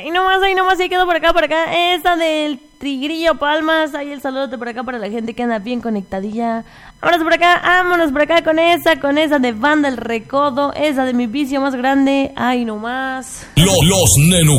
ahí nomás, se quedó por acá. Esta del Tigrillo Palmas. Ahí el saludo por acá para la gente que anda bien conectadilla. Vámonos por acá con esa de Banda El Recodo. Esa de Mi Vicio Más Grande. Ay, nomás. Los Nenu